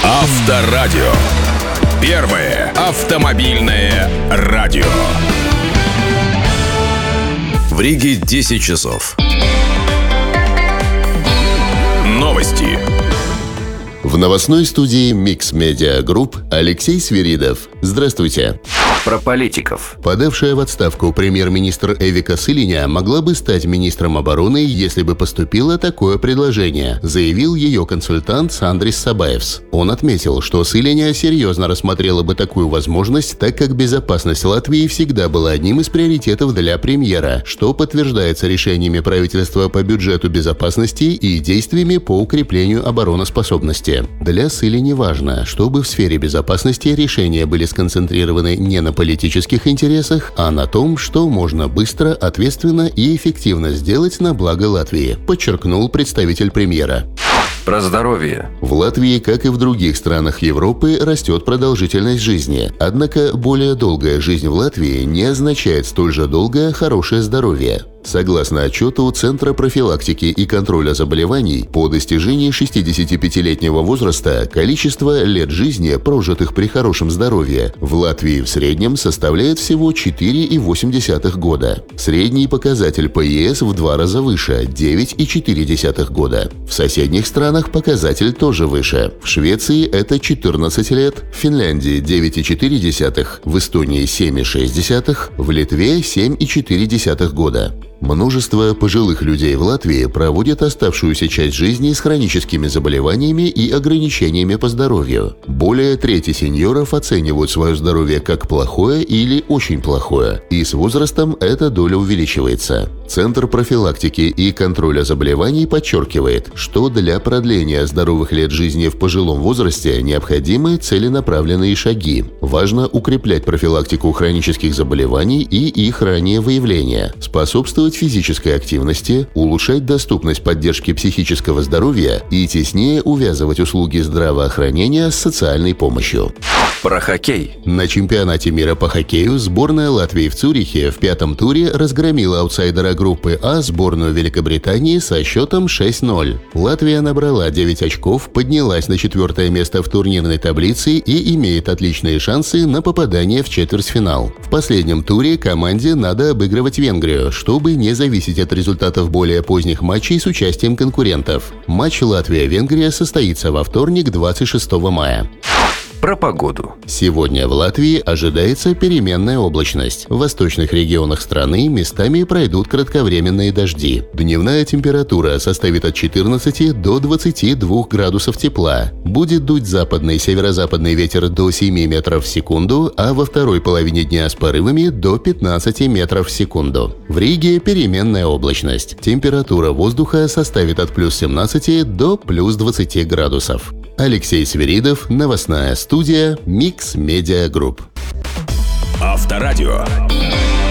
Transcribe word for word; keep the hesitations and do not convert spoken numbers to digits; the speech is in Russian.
Авторадио. Первое автомобильное радио. В Риге десять часов. Новости. В новостной студии Mix Media Group Алексей Свиридов. Здравствуйте. Про политиков. Подавшая в отставку премьер-министр Эвика Силиня могла бы стать министром обороны, если бы поступило такое предложение, заявил ее консультант Андрис Сабаевс. Он отметил, что Силиня серьезно рассмотрела бы такую возможность, так как безопасность Латвии всегда была одним из приоритетов для премьера, что подтверждается решениями правительства по бюджету безопасности и действиями по укреплению обороноспособности. Для Силини важно, чтобы в сфере безопасности решения были сконцентрированы не на политических интересах, а на том, что можно быстро, ответственно и эффективно сделать на благо Латвии, подчеркнул представитель премьера. Про здоровье. В Латвии, как и в других странах Европы, растет продолжительность жизни. Однако более долгая жизнь в Латвии не означает столь же долгое хорошее здоровье. Согласно отчету Центра профилактики и контроля заболеваний, по достижении шестидесятипятилетнего возраста количество лет жизни, прожитых при хорошем здоровье, в Латвии в среднем составляет всего четыре целых восемь десятых года. Средний показатель по ЕС в два раза выше – девять целых четыре десятых года. В соседних странах показатель тоже выше. В Швеции это четырнадцать лет, в Финляндии – девять целых четыре десятых, в Эстонии – семь целых шесть десятых, в Литве – семь целых четыре десятых года. Множество пожилых людей в Латвии проводят оставшуюся часть жизни с хроническими заболеваниями и ограничениями по здоровью. Более трети сеньоров оценивают свое здоровье как плохое или очень плохое, и с возрастом эта доля увеличивается. Центр профилактики и контроля заболеваний подчеркивает, что для продления здоровых лет жизни в пожилом возрасте необходимы целенаправленные шаги. Важно укреплять профилактику хронических заболеваний и их раннее выявление, способствовать физической активности, улучшать доступность поддержки психического здоровья и теснее увязывать услуги здравоохранения с социальной помощью. Про хоккей. На чемпионате мира по хоккею сборная Латвии в Цюрихе в пятом туре разгромила аутсайдера группы А сборную Великобритании со счетом шесть ноль. Латвия набрала девять очков, поднялась на четвертое место в турнирной таблице и имеет отличные шансы на попадание в четвертьфинал. В последнем туре команде надо обыгрывать Венгрию, чтобы не зависеть от результатов более поздних матчей с участием конкурентов. Матч Латвия-Венгрия состоится во вторник, двадцать шестого мая. Про погоду. Сегодня в Латвии ожидается переменная облачность. В восточных регионах страны местами пройдут кратковременные дожди. Дневная температура составит от четырнадцати до двадцати двух градусов тепла. Будет дуть западный и северо-западный ветер до семи метров в секунду, а во второй половине дня с порывами до пятнадцати метров в секунду. В Риге переменная облачность. Температура воздуха составит от плюс семнадцати до плюс двадцати градусов. Алексей Свиридов, новостная студия Mix Media Group. Авторадио.